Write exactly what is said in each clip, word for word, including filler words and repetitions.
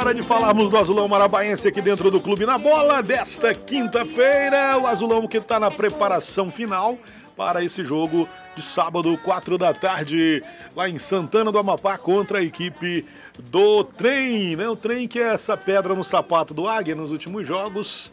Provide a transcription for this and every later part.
hora de falarmos do Azulão Marabaense aqui dentro do Clube na Bola desta quinta-feira. O Azulão que está na preparação final para esse jogo de sábado, quatro da tarde, lá em Santana do Amapá, contra a equipe do Trem, né? O Trem que é essa pedra no sapato do Águia nos últimos jogos,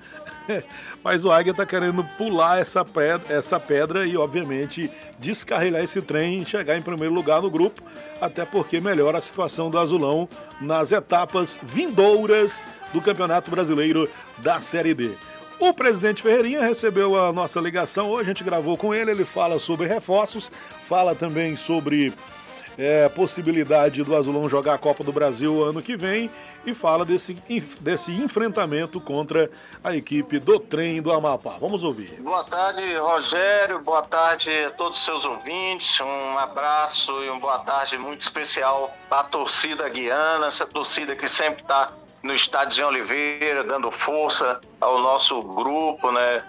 mas o Águia tá querendo pular essa pedra, essa pedra e, obviamente, descarrilhar esse Trem e chegar em primeiro lugar no grupo, até porque melhora a situação do Azulão nas etapas vindouras do Campeonato Brasileiro da Série D. O presidente Ferreirinha recebeu a nossa ligação hoje, a gente gravou com ele, ele fala sobre reforços, fala também sobre é, a possibilidade do Azulão jogar a Copa do Brasil ano que vem e fala desse, desse enfrentamento contra a equipe do Trem do Amapá. Vamos ouvir. Boa tarde, Rogério, boa tarde a todos os seus ouvintes, um abraço e uma boa tarde muito especial para a torcida guiana, essa torcida que sempre está no estádio de Oliveira, dando força ao nosso grupo, né?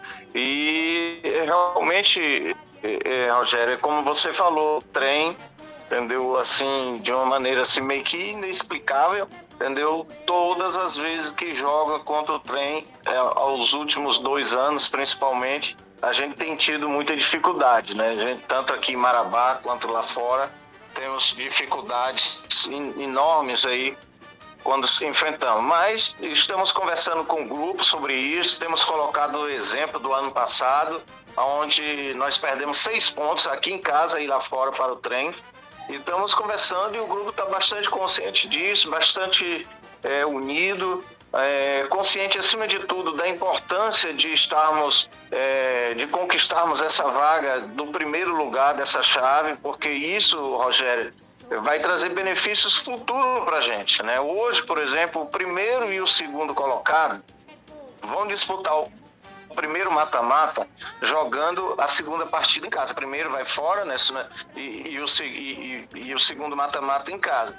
E realmente, é, Rogério, como você falou, o Trem, entendeu? Assim, de uma maneira assim, meio que inexplicável, entendeu? Todas as vezes que joga contra o Trem, é, aos últimos dois anos, principalmente, a gente tem tido muita dificuldade, né? A gente, tanto aqui em Marabá quanto lá fora, temos dificuldades enormes aí quando se enfrentamos, mas estamos conversando com o grupo sobre isso, temos colocado o exemplo do ano passado, onde nós perdemos seis pontos aqui em casa e lá fora para o Trem, e estamos conversando e o grupo está bastante consciente disso, bastante é, unido, é, consciente acima de tudo da importância de estarmos, é, de conquistarmos essa vaga do primeiro lugar dessa chave, porque isso, Rogério, vai trazer benefícios futuros para a gente, né? Hoje, por exemplo, o primeiro e o segundo colocado vão disputar o primeiro mata-mata jogando a segunda partida em casa. O primeiro vai fora, né? E, e, o, e, e, e o segundo mata-mata em casa.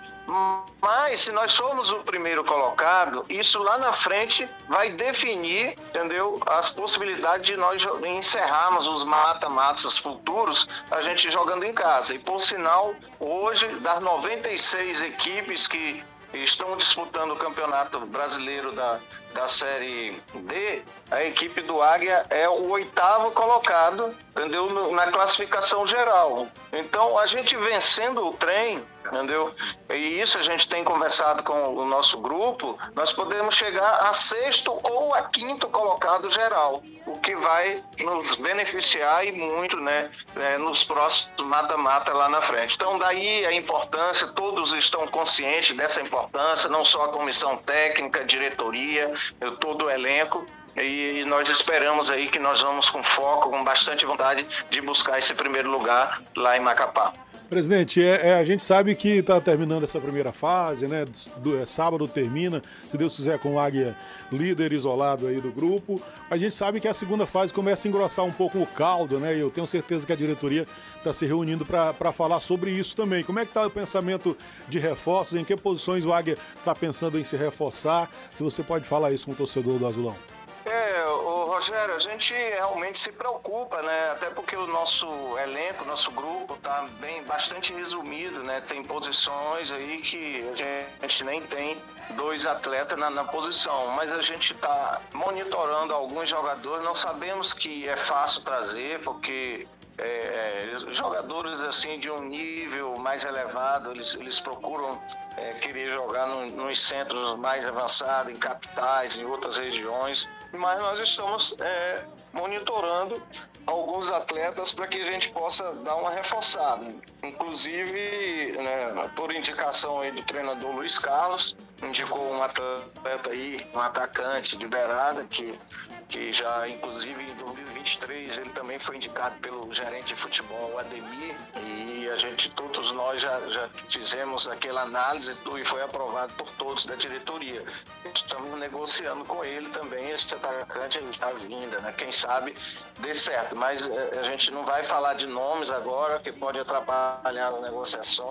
Mas se nós formos o primeiro colocado, isso lá na frente vai definir, entendeu, as possibilidades de nós encerrarmos os mata-matas futuros, a gente jogando em casa. E por sinal, hoje, das noventa e seis equipes que estão disputando o Campeonato Brasileiro da, da Série D, a equipe do Águia é o oitavo colocado, entendeu, no, na classificação geral. Então, a gente vencendo o Trem, entendeu, e isso a gente tem conversado com o nosso grupo, nós podemos chegar a sexto ou a quinto colocado geral, o que vai nos beneficiar e muito, né, é, nos próximos mata-mata lá na frente. Então, daí a importância, todos estão conscientes dessa importância, não só a comissão técnica, a diretoria, todo o elenco, e nós esperamos aí que nós vamos com foco, com bastante vontade de buscar esse primeiro lugar lá em Macapá. Presidente, é, é, a gente sabe que está terminando essa primeira fase, né? Do, é, sábado termina, se Deus quiser, com o Águia líder isolado aí do grupo. A gente sabe que a segunda fase começa a engrossar um pouco o caldo, né? E eu tenho certeza que a diretoria está se reunindo para falar sobre isso também. Como é que está o pensamento de reforços? Em que posições o Águia está pensando em se reforçar? Se você pode falar isso com o torcedor do Azulão. É, o Rogério, a gente realmente se preocupa, né? Até porque o nosso elenco, nosso grupo está bem, bastante resumido, né? Tem posições aí que a gente nem tem dois atletas na, na posição, mas a gente está monitorando alguns jogadores, não sabemos que é fácil trazer, porque é, jogadores assim de um nível mais elevado, eles, eles procuram é, querer jogar no, nos centros mais avançados, em capitais, em outras regiões, mas nós estamos é, monitorando alguns atletas para que a gente possa dar uma reforçada. Inclusive, né, por indicação aí do treinador Luiz Carlos, indicou um atleta aí, um atacante de beirada, que, que já, inclusive, em dois mil e vinte e três, ele também foi indicado pelo gerente de futebol, Ademir, e a gente, todos nós já, já fizemos aquela análise e foi aprovado por todos da diretoria. Estamos negociando com ele também, esse atacante está vindo, né? Quem sabe dê certo, mas a gente não vai falar de nomes agora, que pode atrapalhar as negociações,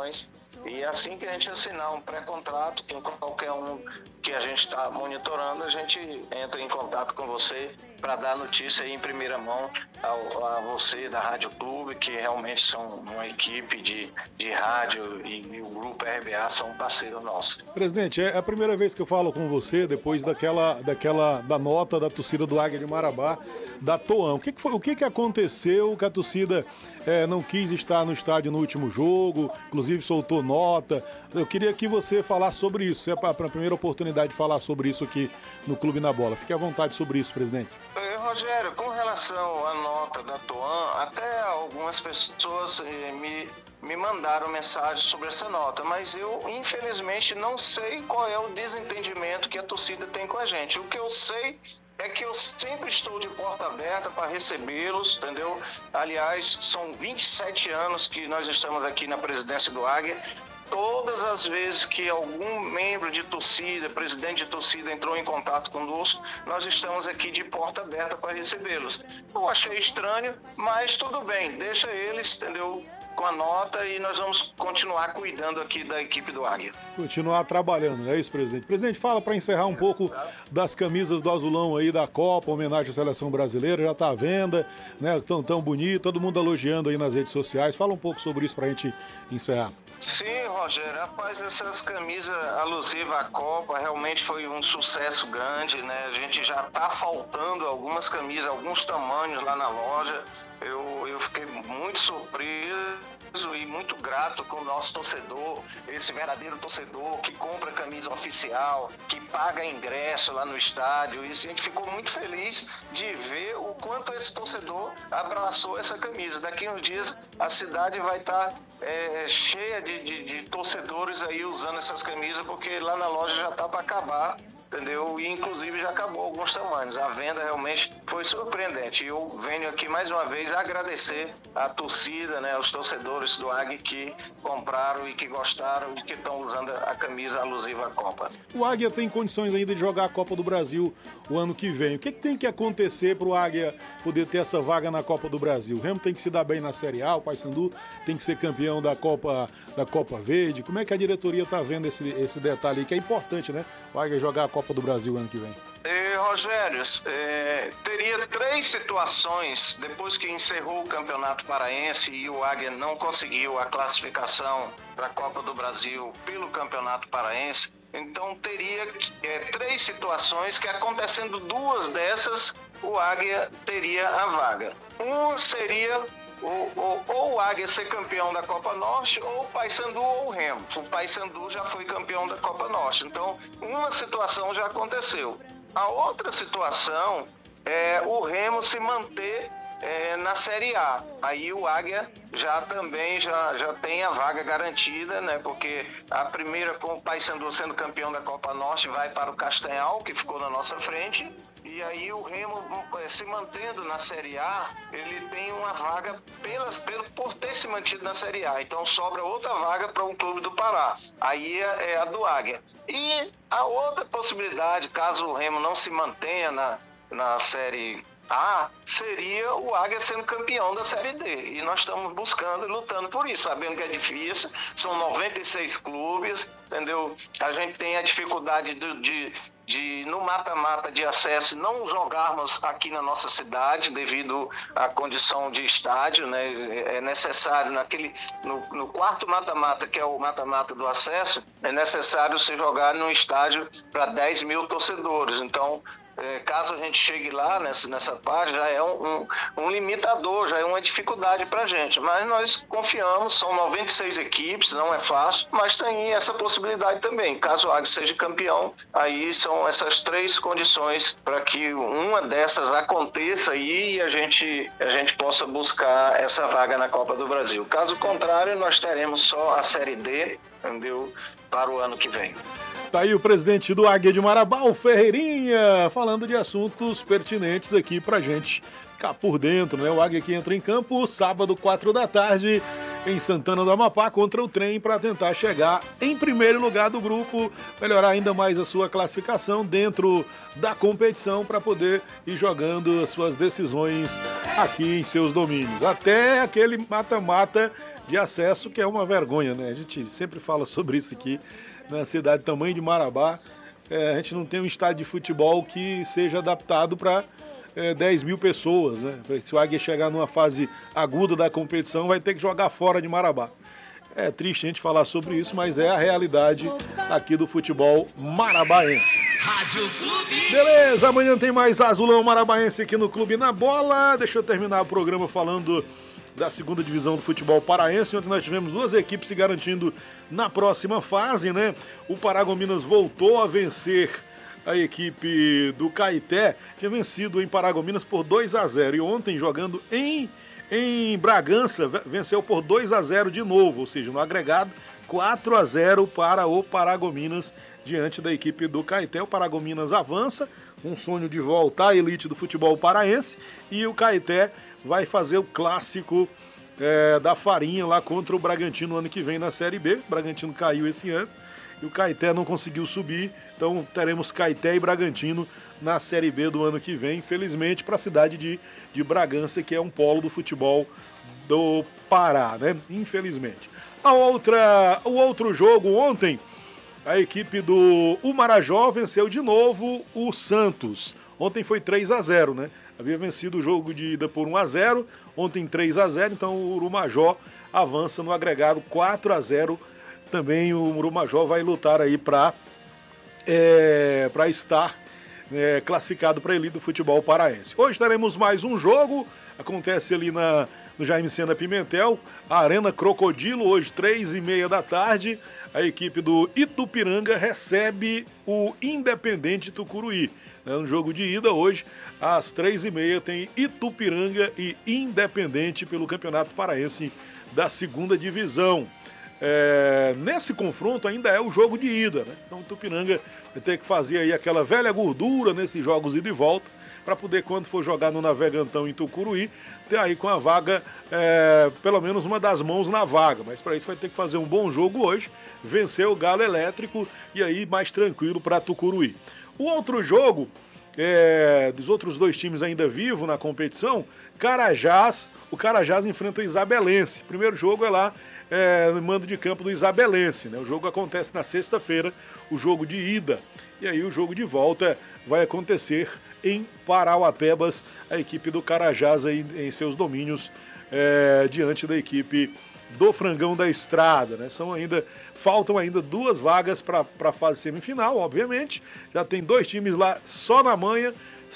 E assim que a gente assinar um pré-contrato com qualquer um que a gente está monitorando, a gente entra em contato com você para dar notícia aí em primeira mão ao, a você da Rádio Clube, que realmente são uma equipe de, de rádio e, e o Grupo R B A são um parceiro nosso. Presidente, é a primeira vez que eu falo com você depois daquela, daquela da nota da torcida do Águia de Marabá, da Toan. O que, que foi, o que, que aconteceu que a torcida é, não quis estar no estádio no último jogo, inclusive soltou nota? Eu queria que você falasse sobre isso. É para a primeira oportunidade de falar sobre isso aqui no Clube na Bola. Fique à vontade sobre isso, presidente. Rogério, com relação à nota da Toan, até algumas pessoas eh, me, me mandaram mensagem sobre essa nota, mas eu, infelizmente, não sei qual é o desentendimento que a torcida tem com a gente. O que eu sei é que eu sempre estou de porta aberta para recebê-los, entendeu? Aliás, são vinte e sete anos que nós estamos aqui na presidência do Águia. Todas as vezes que algum membro de torcida, presidente de torcida entrou em contato conosco, nós estamos aqui de porta aberta para recebê-los. Eu achei estranho, mas tudo bem, deixa eles, entendeu, com a nota e nós vamos continuar cuidando aqui da equipe do Águia. Continuar trabalhando, é isso, presidente? Presidente, fala para encerrar um pouco das camisas do Azulão aí da Copa, homenagem à seleção brasileira, já está à venda, né? Tão, tão bonito, todo mundo elogiando aí nas redes sociais. Fala um pouco sobre isso para a gente encerrar. Sim, Rogério, rapaz, essas camisas alusivas à Copa realmente foi um sucesso grande, né? A gente já tá faltando algumas camisas, alguns tamanhos lá na loja. Eu, eu fiquei muito surpreso e muito grato com o nosso torcedor, esse verdadeiro torcedor que compra camisa oficial, que paga ingresso lá no estádio. E a gente ficou muito feliz de ver o quanto esse torcedor abraçou essa camisa. Daqui a uns dias a cidade vai estar é, cheia de, de, de torcedores aí usando essas camisas, porque lá na loja já está para acabar. Entendeu? E inclusive já acabou alguns tamanhos. A venda realmente foi surpreendente. E eu venho aqui mais uma vez agradecer a torcida, né, os torcedores do Águia que compraram e que gostaram e que estão usando a camisa alusiva à Copa. O Águia tem condições ainda de jogar a Copa do Brasil o ano que vem. O que, que tem que acontecer para o Águia poder ter essa vaga na Copa do Brasil? O Remo tem que se dar bem na Série A, o Paysandu tem que ser campeão da Copa, da Copa Verde. Como é que a diretoria está vendo esse, esse detalhe aí, que é importante, né? O Águia jogar a Copa Copa do Brasil ano que vem? E, Rogério, é, teria três situações depois que encerrou o Campeonato Paraense e o Águia não conseguiu a classificação para a Copa do Brasil pelo Campeonato Paraense. Então teria é, três situações que, acontecendo duas dessas, o Águia teria a vaga. Uma seria Ou, ou, ou o Águia ser campeão da Copa Norte, ou o Paysandu ou o Remo. O Paysandu já foi campeão da Copa Norte. Então, uma situação já aconteceu. A outra situação é o Remo se manter é, na Série A. Aí o Águia já também já, já tem a vaga garantida, né? Porque a primeira, com o Paysandu sendo campeão da Copa Norte, vai para o Castanhal, que ficou na nossa frente. E aí o Remo, se mantendo na Série A, ele tem uma vaga pelas, pelo, por ter se mantido na Série A. Então sobra outra vaga para um clube do Pará. Aí é, é a do Águia. E a outra possibilidade, caso o Remo não se mantenha na, na Série A, seria o Águia sendo campeão da Série D. E nós estamos buscando e lutando por isso, sabendo que é difícil. São noventa e seis clubes, entendeu? A gente tem a dificuldade de... de de no mata-mata de acesso não jogarmos aqui na nossa cidade devido à condição de estádio, né? É necessário naquele no, no quarto mata-mata, que é o mata-mata do acesso, é necessário se jogar num estádio para dez mil torcedores. Então, é, caso a gente chegue lá nessa, nessa parte, já é um, um, um limitador, já é uma dificuldade para a gente. Mas nós confiamos, são noventa e seis equipes, não é fácil, mas tem essa possibilidade também. Caso o Águia seja campeão, aí são essas três condições para que uma dessas aconteça aí e a gente, a gente possa buscar essa vaga na Copa do Brasil. Caso contrário, nós teremos só a Série D, entendeu, para o ano que vem. Tá aí o presidente do Águia de Marabá, o Ferreirinha, falando de assuntos pertinentes aqui pra gente ficar por dentro, né? O Águia que entra em campo sábado, quatro da tarde, em Santana do Amapá, contra o Trem, para tentar chegar em primeiro lugar do grupo, melhorar ainda mais a sua classificação dentro da competição para poder ir jogando as suas decisões aqui em seus domínios. Até aquele mata-mata de acesso, que é uma vergonha, né? A gente sempre fala sobre isso aqui, na cidade do tamanho de Marabá. É, a gente não tem um estádio de futebol que seja adaptado para é, dez mil pessoas, né? Se o Águia chegar numa fase aguda da competição, vai ter que jogar fora de Marabá. É triste a gente falar sobre isso, mas é a realidade aqui do futebol marabaense. Rádio Clube. Beleza, amanhã tem mais Azulão Marabaense aqui no Clube na Bola. Deixa eu terminar o programa falando da segunda divisão do futebol paraense. Ontem nós tivemos duas equipes se garantindo na próxima fase, né? O Paragominas voltou a vencer a equipe do Caeté, tinha vencido em Paragominas por dois a zero. E ontem, jogando em, em Bragança, venceu por dois a zero de novo, ou seja, no agregado, quatro a zero para o Paragominas diante da equipe do Caeté. O Paragominas avança, um sonho de voltar à elite do futebol paraense, e o Caeté vai fazer o clássico é, da farinha lá contra o Bragantino no ano que vem na Série B. O Bragantino caiu esse ano e o Caeté não conseguiu subir, então teremos Caeté e Bragantino na Série B do ano que vem, infelizmente, para a cidade de, de Bragança, que é um polo do futebol do Pará, né? Infelizmente. A outra, o outro jogo ontem, a equipe do Umarajó venceu de novo o Santos. Ontem foi três a zero, né? Havia vencido o jogo de ida por um a zero, ontem três a zero, então o Urumajó avança no agregado quatro a zero. Também o Urumajó vai lutar aí para é, para estar é, classificado para a elite do futebol paraense. Hoje teremos mais um jogo, acontece ali na, no Jaime Sena Pimentel, a Arena Crocodilo, hoje três e meia da tarde. A equipe do Itupiranga recebe o Independente Tucuruí. No jogo de ida hoje, às três e meia, tem Itupiranga e Independente pelo Campeonato Paraense da segunda Divisão. É, nesse confronto ainda é o jogo de ida, né? Então o Itupiranga vai ter que fazer aí aquela velha gordura nesses jogos ida e volta, para poder, quando for jogar no Navegantão em Tucuruí, ter aí com a vaga, é, pelo menos uma das mãos na vaga. Mas para isso vai ter que fazer um bom jogo hoje, vencer o Galo Elétrico e aí mais tranquilo para Tucuruí. O outro jogo, é, dos outros dois times ainda vivos na competição, Carajás, o Carajás enfrenta o Isabelense. O primeiro jogo é lá, é, no mando de campo do Isabelense, né? O jogo acontece na sexta-feira, o jogo de ida. E aí o jogo de volta vai acontecer em Parauapebas, a equipe do Carajás aí em seus domínios, é, diante da equipe do Frangão da Estrada, né? São ainda, faltam ainda duas vagas para a fase semifinal, obviamente. Já tem dois times lá só na manha,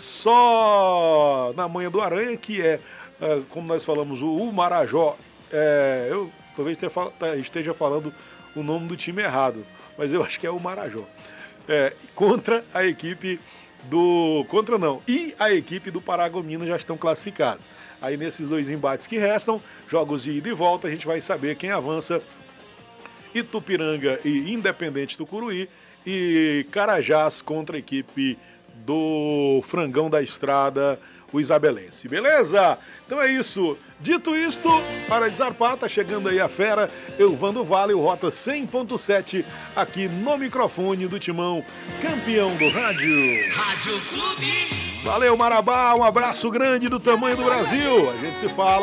só na manha do Aranha, que é, é como nós falamos, o Umarajó. É, eu talvez esteja falando o nome do time errado, mas eu acho que é o Marajó. É, contra a equipe do... Contra não. E a equipe do Paragominas já estão classificados. Aí nesses dois embates que restam, jogos de ida e volta, a gente vai saber quem avança. Itupiranga e Independente Tucuruí, e Carajás contra a equipe do Frangão da Estrada, o Isabelense. Beleza? Então é isso. Dito isto, para desarpar, tá chegando aí a fera, Elvando Vale, o Rota cem ponto sete, aqui no microfone do Timão, campeão do rádio. Rádio Clube. Valeu, Marabá, um abraço grande do tamanho do Brasil. A gente se fala.